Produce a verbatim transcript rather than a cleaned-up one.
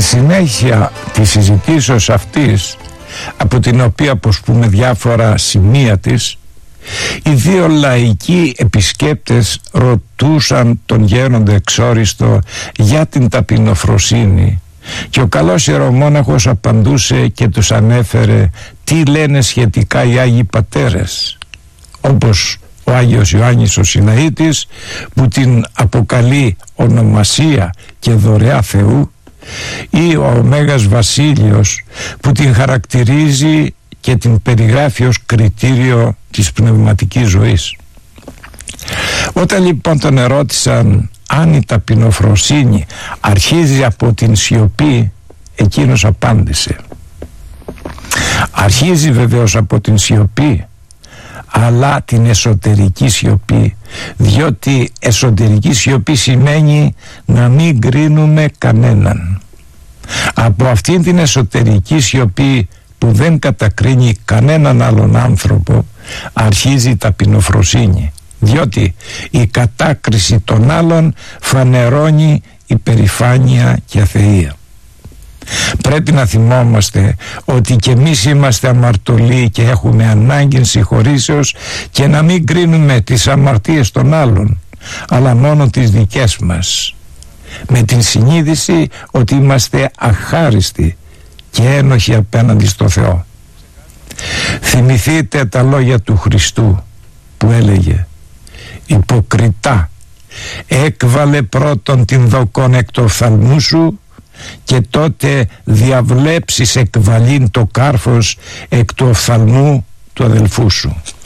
συνέχεια της συζητήσεως αυτής, από την οποία αποσπούμε διάφορα σημεία της, οι δύο λαϊκοί επισκέπτες ρωτούσαν τον γέροντα Εξόριστο για την ταπεινοφροσύνη, και ο καλός ιερομόναχος απαντούσε και τους ανέφερε τι λένε σχετικά οι Άγιοι Πατέρες, όπως ο Άγιος Ιωάννης ο Συναήτης, που την αποκαλεί ονομασία και δωρεά Θεού, ή ο Μέγας Βασίλειος, που την χαρακτηρίζει και την περιγράφει ως κριτήριο της πνευματικής ζωής. Όταν λοιπόν τον ερώτησαν αν η ταπεινοφροσύνη αρχίζει από την σιωπή, εκείνος απάντησε: αρχίζει βεβαίως από την σιωπή, αλλά την εσωτερική σιωπή, διότι εσωτερική σιωπή σημαίνει να μην κρίνουμε κανέναν. Από αυτήν την εσωτερική σιωπή που δεν κατακρίνει κανέναν άλλον άνθρωπο, αρχίζει η ταπεινοφροσύνη, διότι η κατάκριση των άλλων φανερώνει υπερηφάνεια και αθεία. Πρέπει να θυμόμαστε ότι και εμείς είμαστε αμαρτωλοί και έχουμε ανάγκη συγχωρήσεως, και να μην κρίνουμε τις αμαρτίες των άλλων, αλλά μόνο τις δικές μας, με την συνείδηση ότι είμαστε αχάριστοι και ένοχοι απέναντι στο Θεό. Θυμηθείτε τα λόγια του Χριστού που έλεγε: «Υποκριτά, έκβαλε πρώτον την δοκόν εκ του οφθαλμού σου, και τότε διαβλέψεις εκβαλήν το κάρφος εκ του οφθαλμού του αδελφού σου».